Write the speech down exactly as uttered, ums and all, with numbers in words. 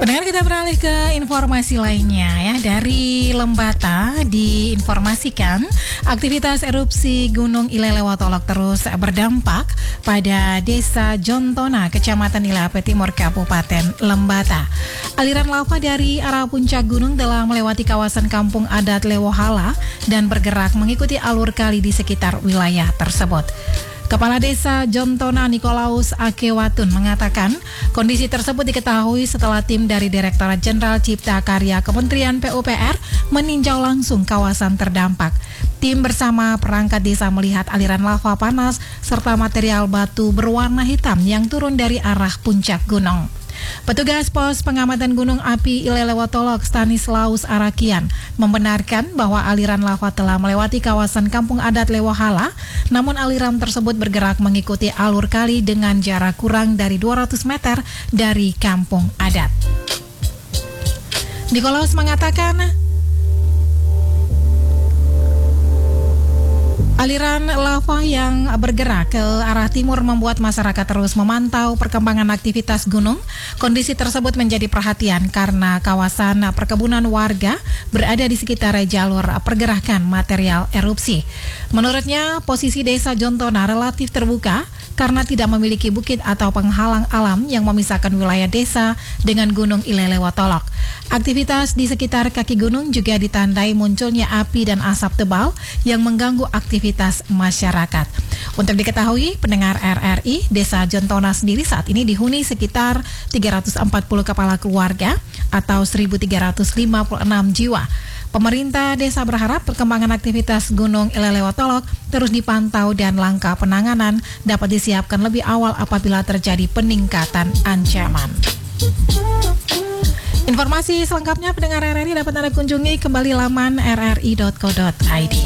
Pendengar, kita beralih ke informasi lainnya ya. Dari Lembata diinformasikan aktivitas erupsi Gunung Ilelewotolok terus berdampak pada Desa Jontona, Kecamatan Ilape Timur, Kabupaten Lembata. Aliran lava dari arah puncak gunung telah melewati kawasan kampung adat Lewohala dan bergerak mengikuti alur kali di sekitar wilayah tersebut. Kepala Desa Jontona Nikolaus Akewatun mengatakan kondisi tersebut diketahui setelah tim dari Direktorat Jenderal Cipta Karya Kementerian P U P R meninjau langsung kawasan terdampak. Tim bersama perangkat desa melihat aliran lava panas serta material batu berwarna hitam yang turun dari arah puncak gunung. Petugas Pos Pengamatan Gunung Api Ilelewotolok Stanislaus Arakian membenarkan bahwa aliran lava telah melewati kawasan kampung adat Lewohala, namun aliran tersebut bergerak mengikuti alur kali dengan jarak kurang dari dua ratus meter dari kampung adat. Nikolaus mengatakan aliran lava yang bergerak ke arah timur membuat masyarakat terus memantau perkembangan aktivitas gunung. Kondisi tersebut menjadi perhatian karena kawasan perkebunan warga berada di sekitar jalur pergerakan material erupsi. Menurutnya, posisi Desa Jontona relatif terbuka karena tidak memiliki bukit atau penghalang alam yang memisahkan wilayah desa dengan Gunung Ilelewotolok. Aktivitas di sekitar kaki gunung juga ditandai munculnya api dan asap tebal yang mengganggu aktivitas masyarakat. Untuk diketahui, pendengar R R I, Desa Jontona sendiri saat ini dihuni sekitar tiga ratus empat puluh kepala keluarga atau seribu tiga ratus lima puluh enam jiwa. Pemerintah desa berharap perkembangan aktivitas Gunung Ilelewotolok terus dipantau dan langkah penanganan dapat disiapkan lebih awal apabila terjadi peningkatan ancaman. Informasi selengkapnya pendengar R R I dapat Anda kunjungi kembali laman r r i dot co dot i d.